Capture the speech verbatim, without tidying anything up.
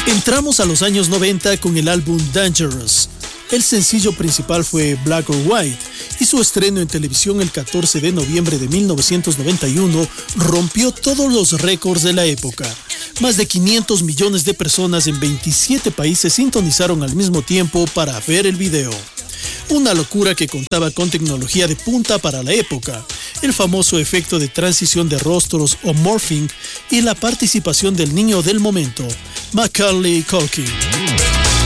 Entramos a los años noventa con el álbum Dangerous. El sencillo principal fue Black or White y su estreno en televisión el catorce de noviembre de mil novecientos noventa y uno rompió todos los récords de la época. Más de quinientos millones de personas en veintisiete países sintonizaron al mismo tiempo para ver el video. Una locura que contaba con tecnología de punta para la época, el famoso efecto de transición de rostros o morphing y la participación del niño del momento, Macaulay Culkin.